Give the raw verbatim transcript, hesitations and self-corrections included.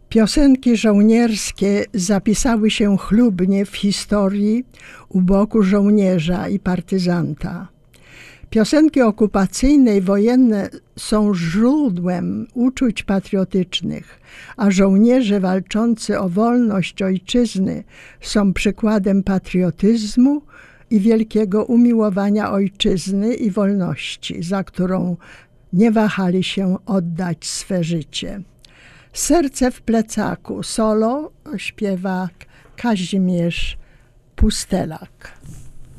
Piosenki żołnierskie zapisały się chlubnie w historii u boku żołnierza i partyzanta. Piosenki okupacyjne i wojenne są źródłem uczuć patriotycznych, a żołnierze walczący o wolność ojczyzny są przykładem patriotyzmu i wielkiego umiłowania ojczyzny i wolności, za którą nie wahali się oddać swe życie. Serce w plecaku solo śpiewa Kazimierz Pustelak.